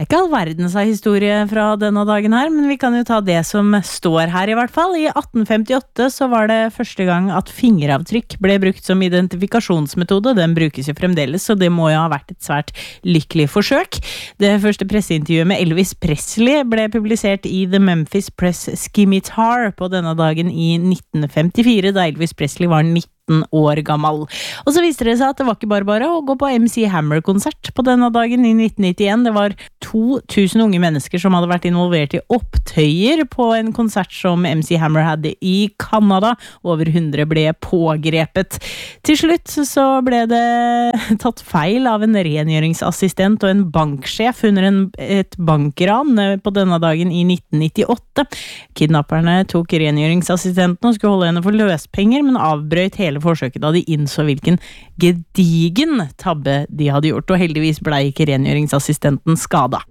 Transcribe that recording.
Det ikke all verdens av historie fra denne dagen her, men vi kan jo ta det som står her i hvert fall. I 1858 så var det første gang at fingeravtrykk ble brukt som identifikasjonsmetode. Den brukes jo fremdeles, så det må jo ha vært et svært lykkelig forsøk. Det første presseintervjuet med Elvis Presley ble publisert i The Memphis Press Scimitar på denne dagen i 1954, da Elvis Presley var 19 år gammel. Og så viste det seg at det var ikke bare å gå på MC Hammer-konsert på denne dagen i 1991. Det var 2000 unge mennesker som hadde vært involvert i opptøyer på en konsert som MC Hammer hadde i Kanada. Over 100 ble pågrepet. Til slutt så ble det tatt feil av en rengjøringsassistent og en banksjef under et bankran på denne dagen i 1998. Kidnapperne tok rengjøringsassistenten og skulle holde henne for løspenger, men avbrøt hele forsøket da de innså hvilken gedigen tabbe de hadde gjort, og heldigvis ble ikke rengjøringsassistenten skada.